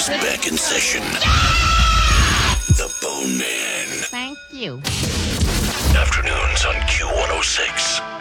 is back in session. The Bone Man. Thank you. Afternoons on Q106.